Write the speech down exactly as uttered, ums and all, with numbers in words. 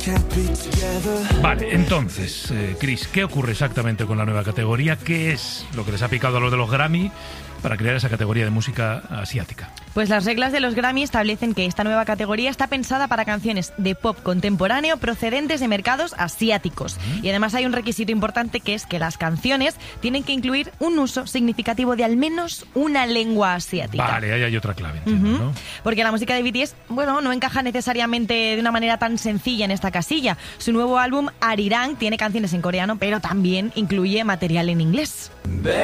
Vale, entonces, eh, Chris, ¿qué ocurre exactamente con la nueva categoría? ¿Qué es lo que les ha picado a los de los Grammy para crear esa categoría de música asiática? Pues las reglas de los Grammy establecen que esta nueva categoría está pensada para canciones de pop contemporáneo procedentes de mercados asiáticos. Uh-huh. Y además hay un requisito importante, que es que las canciones tienen que incluir un uso significativo de al menos una lengua asiática. Vale, ahí hay otra clave, entiendo, uh-huh. ¿no? Porque la música de B T S, bueno, no encaja necesariamente de una manera tan sencilla en esta casilla. Su nuevo álbum, Arirang, tiene canciones en coreano, pero también incluye material en inglés.